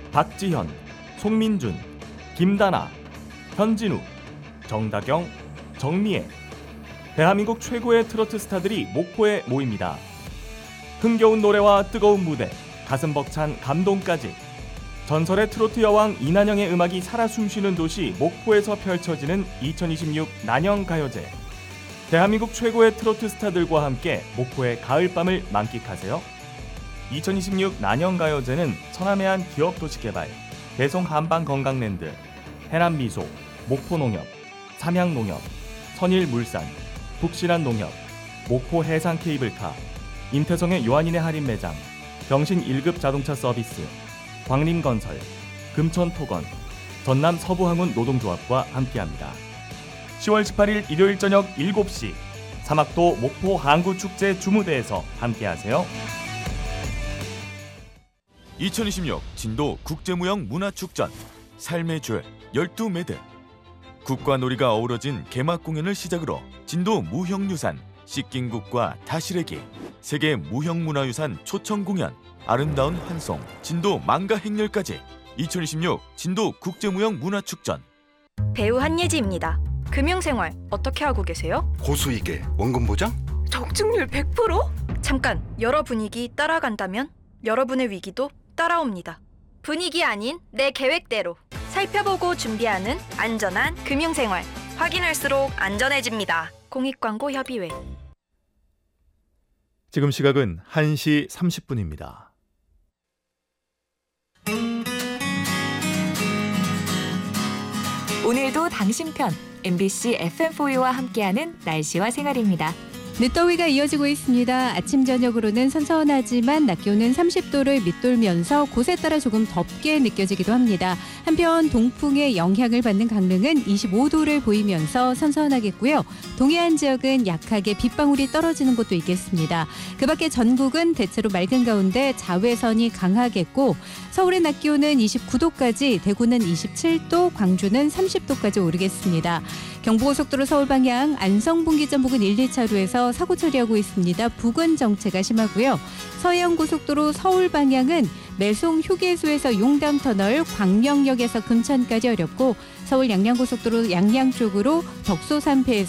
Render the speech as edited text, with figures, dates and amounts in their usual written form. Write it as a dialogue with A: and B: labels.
A: 박지현, 송민준, 김다나, 현진우, 정다경, 정미애. 대한민국 최고의 트로트 스타들이 목포에 모입니다. 흥겨운 노래와 뜨거운 무대, 가슴 벅찬 감동까지. 전설의 트로트 여왕 이난영의 음악이 살아 숨쉬는 도시 목포에서 펼쳐지는 2026 난영가요제. 대한민국 최고의 트로트 스타들과 함께 목포의 가을밤을 만끽하세요. 2026 난영가요제는 천안해안 기업도시개발, 대송한방건강랜드, 해남미소, 목포농협, 삼양농협, 선일물산, 북신한농협, 목포해상케이블카, 임태성의 요한인의 할인매장, 병신 1급 자동차 서비스, 광림건설, 금천토건, 전남 서부항운 노동조합과 함께합니다. 10월 18일 일요일 저녁 7시 사막도 목포 항구축제 주무대에서 함께하세요.
B: 2026 진도 국제무형 문화축전 삶의 줄 12매듭. 국과 놀이가 어우러진 개막 공연을 시작으로 진도 무형유산 씻긴국과 다시래기, 세계 무형문화유산 초청 공연, 아름다운 환송, 진도 망가 행렬까지 2026 진도 국제무형 문화축전.
C: 배우 한예지입니다. 금융생활 어떻게 하고 계세요?
D: 고수익에 원금 보장?
C: 적중률 100%? 잠깐, 여러 분위기 따라간다면 여러분의 위기도 따라옵니다. 분위기 아닌 내 계획대로 살펴보고 준비하는 안전한 금융생활. 확인할수록 안전해집니다. 공익광고협의회.
E: 지금 시각은 1시 30분입니다.
F: 오늘도 당신 편 MBC FM4U와 함께하는 날씨와 생활입니다.
G: 늦더위가 이어지고 있습니다. 아침 저녁으로는 선선하지만 낮 기온은 30도를 밑돌면서 곳에 따라 조금 덥게 느껴지기도 합니다. 한편 동풍의 영향을 받는 강릉은 25도를 보이면서 선선하겠고요. 동해안 지역은 약하게 빗방울이 떨어지는 곳도 있겠습니다. 그 밖에 전국은 대체로 맑은 가운데 자외선이 강하겠고 서울의 낮 기온은 29도까지, 대구는 27도, 광주는 30도까지 오르겠습니다. 경부고속도로 서울 방향 안성분기점 부근 1, 2차로에서 사고 처리하고 있습니다. 부근 정체가 심하고요. 서해안고속도로 서울 방향은 매송 휴게소에서 용담터널, 광명역에서 금천까지 어렵고 서울 양양고속도로 양양 쪽으로 덕소산패에서